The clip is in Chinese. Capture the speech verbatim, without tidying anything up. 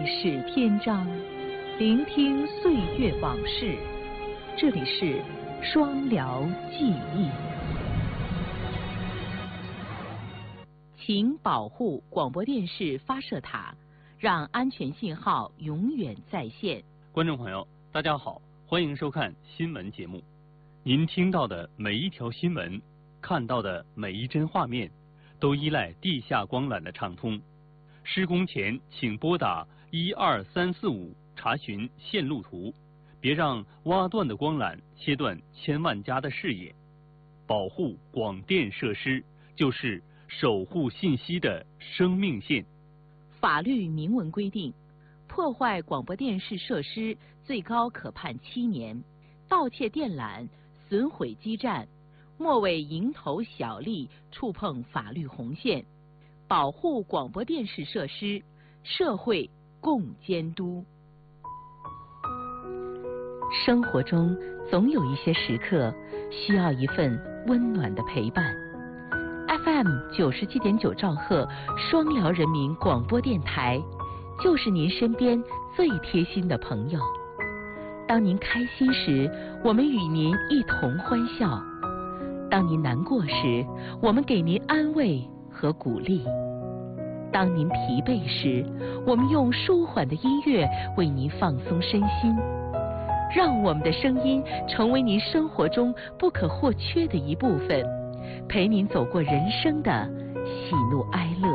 史篇章，聆听岁月往事。这里是双辽记忆。请保护广播电视发射塔，让安全信号永远在线。 观众朋友，大家好，欢迎收看新闻节目。您听到的每一条新闻，看到的每一帧画面，都依赖地下光缆的畅通。施工前请拨打一二三四五查询线路图，别让挖断的光缆切断千万家的视野。保护广电设施就是守护信息的生命线。 法律明文规定，破坏广播电视设施最高可判七年，盗窃电缆、损毁基站，莫为蝇头小利触碰法律红线。保护广播电视设施，社会共监督。生活中总有一些时刻需要一份温暖的陪伴。F M 九十七点九兆赫双辽人民广播电台，就是您身边最贴心的朋友。当您开心时，我们与您一同欢笑；当您难过时，我们给您安慰和鼓励。当您疲惫时，我们用舒缓的音乐为您放松身心。让我们的声音成为您生活中不可或缺的一部分，陪您走过人生的喜怒哀乐。